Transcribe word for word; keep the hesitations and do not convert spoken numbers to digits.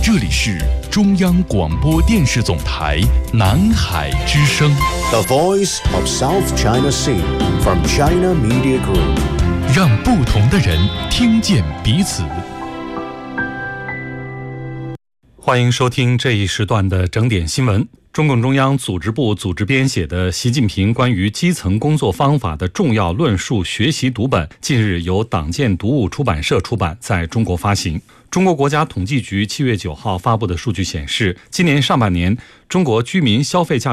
这里是中央广播电视总台南海之声 The Voice of South China Sea from China Media Group， 让不同的人听见彼此。 欢迎收听这一时段的整点新闻。中共中央组织部组织编写的《习近平关于基层工作方法的重要论述》学习读本，近日由党建读物出版社出版，在中国发行。中国国家统计局七月九号发布的数据显示，今年上半年中国居民消费价